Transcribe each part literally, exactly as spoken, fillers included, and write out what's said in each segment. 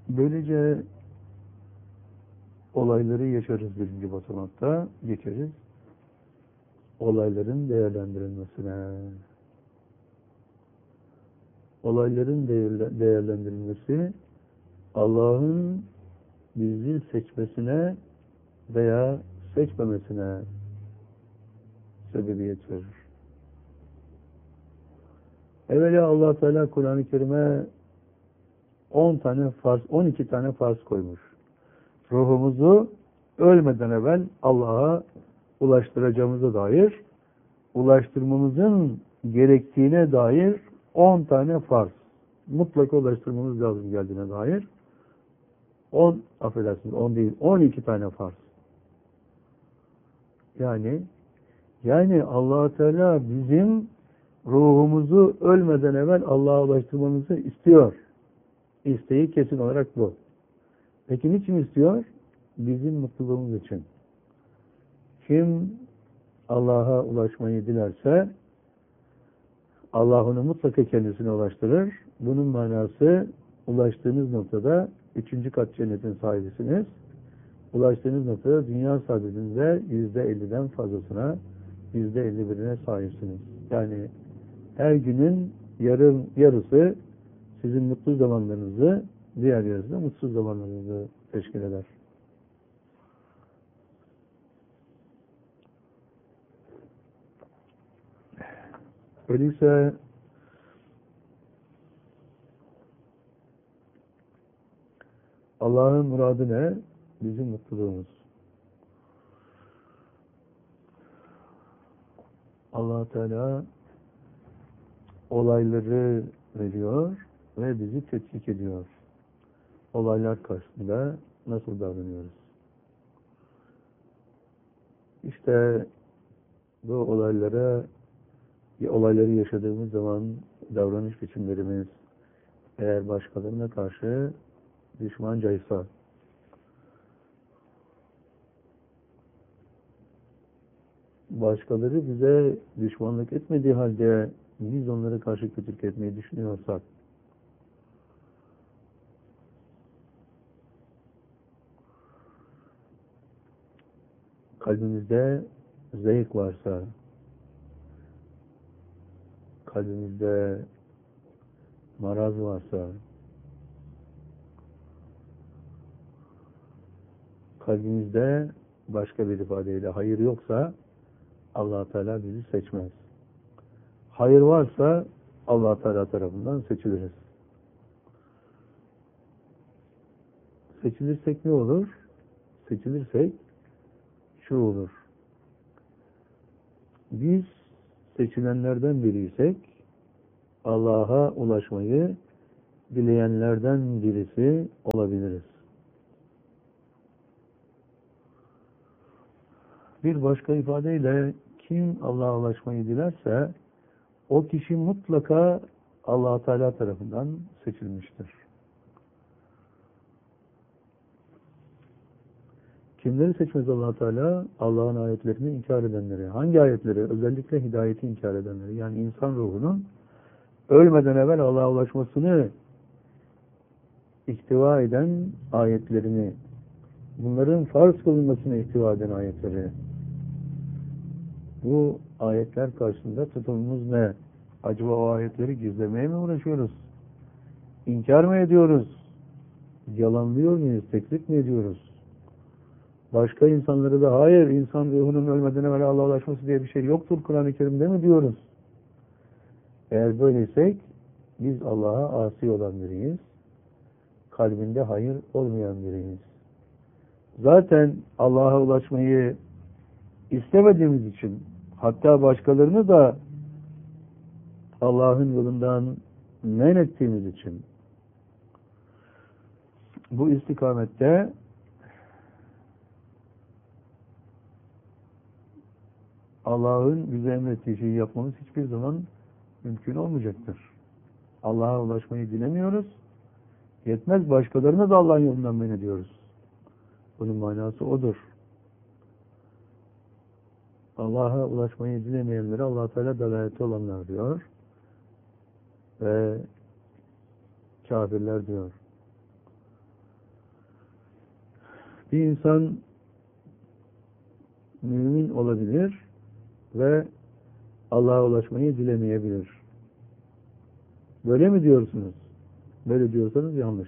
Böylece olayları yaşarız birinci basamakta, geçeriz olayların değerlendirilmesine. Olayların değerlendirilmesi Allah'ın bizi seçmesine veya seçmemesine sebebiyet verir. Evvela Allah Teala Kur'an-ı Kerim'e on tane farz, on iki tane farz koymuş. Ruhumuzu ölmeden evvel Allah'a ulaştıracağımıza dair, ulaştırmamızın gerektiğine dair on tane farz. Mutlaka ulaştırmamız lazım geldiğine dair on, affedersiniz on değil, on iki tane farz. Yani yani Allah Teala bizim ruhumuzu ölmeden evvel Allah'a ulaştırmamızı istiyor. İsteği kesin olarak bu. Peki niçin istiyor? Bizim mutluluğumuz için. Kim Allah'a ulaşmayı dilerse Allah onu mutlaka kendisine ulaştırır. Bunun manası ulaştığınız noktada üçüncü kat cennetin sahibisiniz. Ulaştığınız noktada dünya saadetinde yüzde elliden fazlasına, yüzde elli birine sahipsiniz. Yani her günün yarım, yarısı sizin mutlu zamanlarınızı, diğer yarısı da mutsuz zamanlarınızı teşkil eder. Öyleyse Allah'ın muradı ne? Bizim mutluluğumuz. Allah Teala olayları veriyor ve bizi tetkik ediyor. Olaylar karşısında nasıl davranıyoruz? İşte bu olaylara, olayları yaşadığımız zaman davranış biçimlerimiz eğer başkalarına karşı düşmancaysa, başkaları bize düşmanlık etmediği halde biz onlara karşı kötülük etmeyi düşünüyorsak, kalbimizde zevk varsa, kalbimizde maraz varsa, kalbimizde başka bir ifadeyle hayır yoksa Allah Teala bizi seçmez. Hayır varsa Allah Teala tarafından seçiliriz. Seçilirsek ne olur? Seçilirsek şu olur. Biz seçilenlerden biriysek Allah'a ulaşmayı dileyenlerden birisi olabiliriz. Bir başka ifadeyle kim Allah'a ulaşmayı dilerse o kişi mutlaka Allah Teala tarafından seçilmiştir. Kimleri seçmez Allah Teala? Allah'ın ayetlerini inkar edenleri. Hangi ayetleri? Özellikle hidayeti inkar edenleri. Yani insan ruhunun ölmeden evvel Allah'a ulaşmasını ihtiva eden ayetlerini, bunların farz kılınmasını ihtiva eden ayetleri. Bu ayetler karşısında tutumumuz ne? Acaba o ayetleri gizlemeye mi uğraşıyoruz? İnkar mı ediyoruz? Yalanlıyor muyuz? Tekzip mi ediyoruz? Başka insanları da hayır, insan ruhunun ölmeden evvel Allah'a ulaşması diye bir şey yoktur Kur'an-ı Kerim'de mi diyoruz? Eğer böyleysek biz Allah'a asi olan biriyiz. Kalbinde hayır olmayan biriyiz. Zaten Allah'a ulaşmayı istemediğimiz için, hatta başkalarını da Allah'ın yolundan men ettiğimiz için bu istikamette Allah'ın bize emrettiği şeyi yapmamız hiçbir zaman mümkün olmayacaktır. Allah'a ulaşmayı dilemiyoruz. Yetmez, başkalarına da Allah'ın yolundan men ediyoruz. Bunun manası odur. Allah'a ulaşmayı dilemeyenlere Allah Teala dalaleti olanlar diyor ve kafirler diyor. Bir insan mümin olabilir ve Allah'a ulaşmayı dilemeyebilir. Böyle mi diyorsunuz? Böyle diyorsanız yanlış.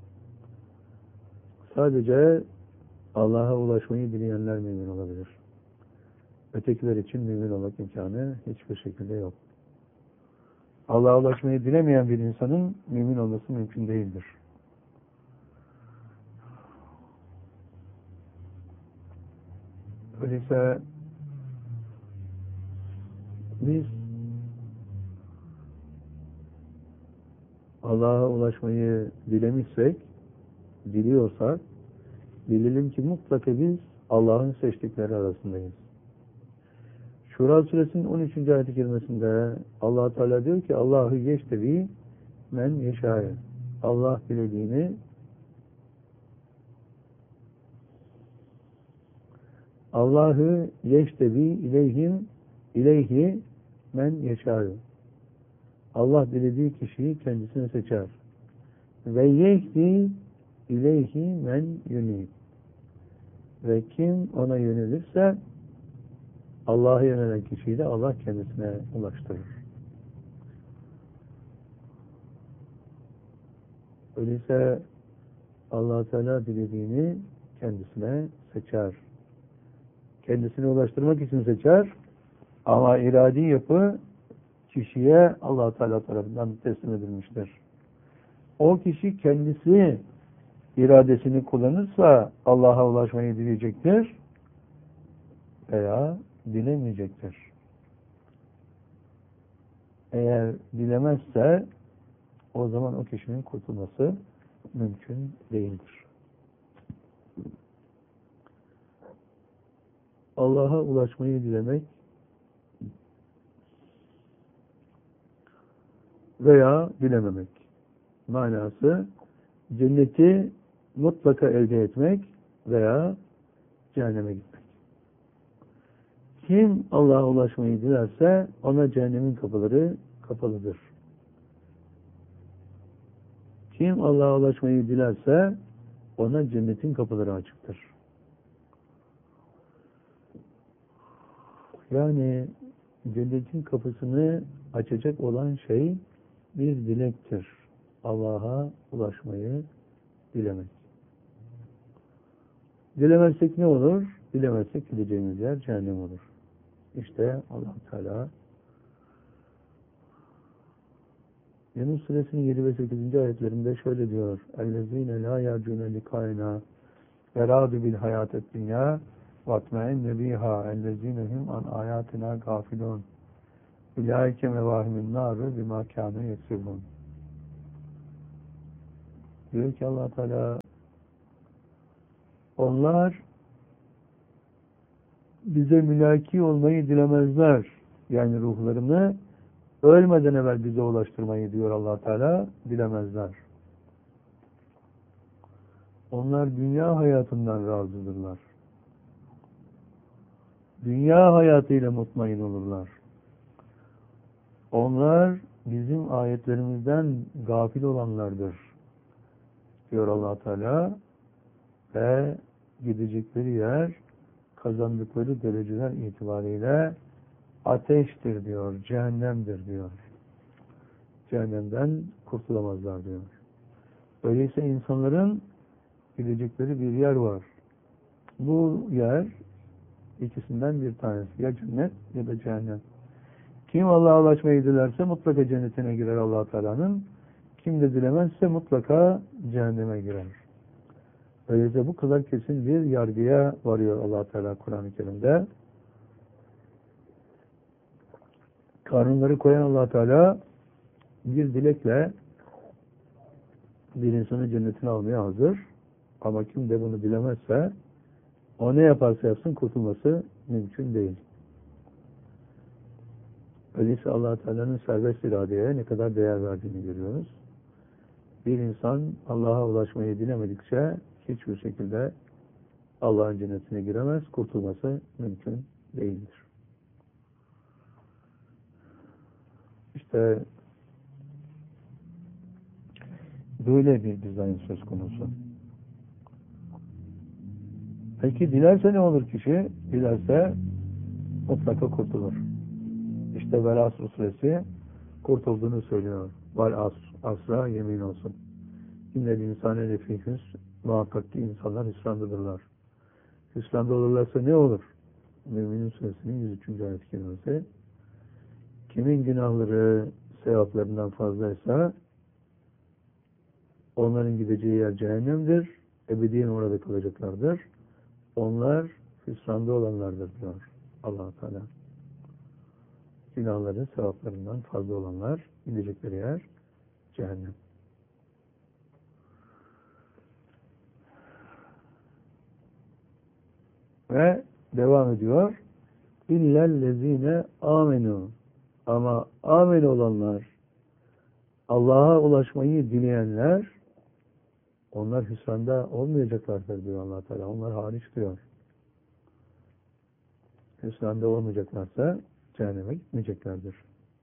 Sadece Allah'a ulaşmayı dileyenler mümin olabilir. Ötekiler için mümin olmak imkanı hiçbir şekilde yok. Allah'a ulaşmayı dilemeyen bir insanın mümin olması mümkün değildir. Öyleyse biz Allah'a ulaşmayı dilemişsek, diliyorsak, bilelim ki mutlaka biz Allah'ın seçtikleri arasındayız. Şura suresinin on üçüncü ayet-i kerimesinde Allah Teala diyor ki Allahu yeştevi men yeşâye. Allah dilediğini Allahu yeştevi ileyhim ileyhi men yeşâye. Allah dilediği kişiyi kendisine seçer. Ve yehdi ileyhi men yunib. Ve kim ona yönelirse Allah'a yönelen kişiyi de Allah kendisine ulaştırır. Öyleyse Allah Teala dilediğini kendisine seçer. Kendisine ulaştırmak için seçer ama iradi yapı kişiye Allah Teala tarafından teslim edilmiştir. O kişi kendisi iradesini kullanırsa Allah'a ulaşmayı dileyecektir veya dilemeyecektir. Eğer dilemezse o zaman o kişinin kurtulması mümkün değildir. Allah'a ulaşmayı dilemek veya dilememek manası cenneti mutlaka elde etmek veya cehenneme gitmek. Kim Allah'a ulaşmayı dilerse ona cehennemin kapıları kapalıdır. Kim Allah'a ulaşmayı dilerse ona cennetin kapıları açıktır. Yani cennetin kapısını açacak olan şey bir dilektir. Allah'a ulaşmayı dilemek. Dilemezsek ne olur? Dilemezsek gideceğimiz yer cehennem olur. İşte Allah Teala Yunus Suresinin yedi ve sekizinci ayetlerinde şöyle diyor: "Ellezîne lâ yercûne likâinâ ve râdû bil hayâted dünyâ vatme'inne bîhâ ellezîne hum an âyâtinâ gâfilûn ulâike mevâhimun nâru bimâ kânû yeksibûn." Diyor ki Allah Teala, onlar bize mülaki olmayı dilemezler. Yani ruhlarını ölmeden evvel bize ulaştırmayı diyor Allah Teala, dilemezler. Onlar dünya hayatından razıdırlar. Dünya hayatıyla mutmain olurlar. Onlar bizim ayetlerimizden gafil olanlardır diyor Allah Teala ve gidecekleri yer kazandıkları dereceler itibariyle ateştir diyor, cehennemdir diyor. Cehennemden kurtulamazlar diyor. Öyleyse insanların gidecekleri bir yer var. Bu yer ikisinden bir tanesi. Ya cennet ya da cehennem. Kim Allah'a ulaşmayı dilerse mutlaka cennetine girer Allah Teala'nın. Kim de dilemezse mutlaka cehenneme girer. Öyleyse bu kadar kesin bir yargıya varıyor Allah Teala Kur'an-ı Kerim'de. Kanunları koyan Allah Teala bir dilekle bir insanı cennetine almaya hazır. Ama kim de bunu dilemezse o ne yaparsa yapsın kurtulması mümkün değil. Öyleyse Allah Teala'nın serbest iradeye ne kadar değer verdiğini görüyoruz. Bir insan Allah'a ulaşmayı dilemedikçe hiçbir şekilde Allah'ın cennetine giremez, kurtulması mümkün değildir. İşte böyle bir dizayn söz konusu. Peki dilerse ne olur kişi? Dilerse mutlaka kurtulur. İşte Vel Asr suresi kurtulduğunu söylüyor. Vel Asr, asra yemin olsun. İnnel insane lefî hüsn, muhakkak ki insanlar hüsrandadırlar. Hüsranda olurlarsa ne olur? Mü'minin suresinin yüz üçüncü ayet-i kerimesi. Kimin günahları sevaplarından fazlaysa onların gideceği yer cehennemdir. Ebediyen orada kalacaklardır. Onlar hüsranda olanlardır diyor Allah-u Teala. Günahları sevaplarından fazla olanlar gidecekleri yer cehennem. Ve devam ediyor. İllellezine amenu. Ama amin olanlar, Allah'a ulaşmayı dileyenler, onlar hüsranda olmayacaklardır diyor Allah Teala. Onlar hariç diyor. Hüsranda olmayacaklarsa cehenneme gitmeyeceklerdir.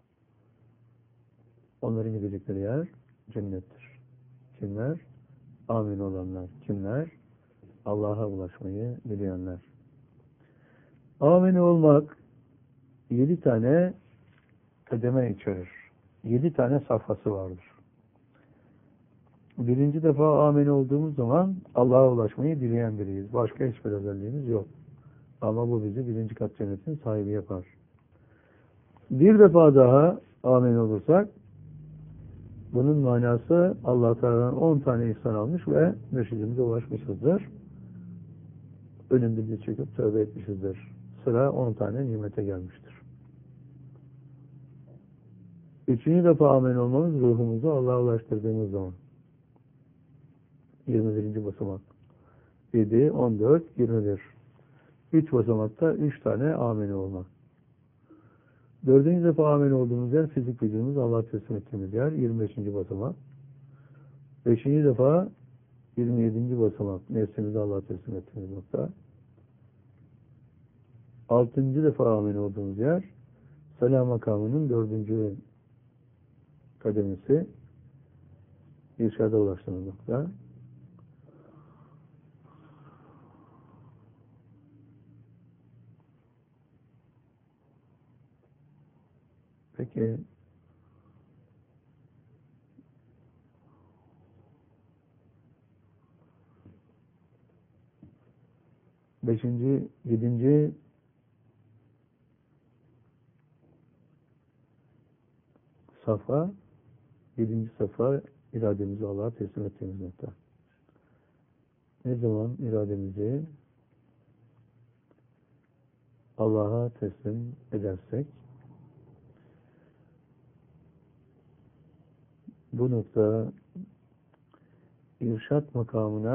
Onların gidecekleri yer cennettir. Kimler? Amin olanlar. Kimler? Allah'a ulaşmayı dileyenler. Amin olmak yedi tane kademe içerir. Yedi tane safhası vardır. Birinci defa amin olduğumuz zaman Allah'a ulaşmayı dileyen biriyiz. Başka hiçbir özelliğimiz yok. Ama bu bizi birinci kat cennetin sahibi yapar. Bir defa daha amin olursak bunun manası Allah Teala'dan on tane ihsan almış ve mürşidimize ulaşmışızdır. Önünde çekip tövbe etmişizdir. Sıra on tane nimete gelmiştir. Üçüncü defa amin olmamız ruhumuzu Allah'a ulaştırdığımız zaman. yirmi birinci basamak. yedi, on dört, yirmi bir. Üç basamakta üç tane amin olmak. Dördüncü defa amin olduğumuz yer fizik vücudumuz Allah'a teslim ettiğimiz yer. yirmi beşinci basamak. Beşinci defa yirmi yedinci basamak. Nefsimizi Allah'a teslim ettiğimiz nokta. Altıncı defa amin olduğumuz yer selam makamının dördüncü kademesi. İrşada ulaştığımız nokta. Peki beşinci, yedinci safa, yedinci safa irademizi Allah'a teslim ettiğimiz nokta. Ne zaman irademizi Allah'a teslim edersek bu nokta irşat makamına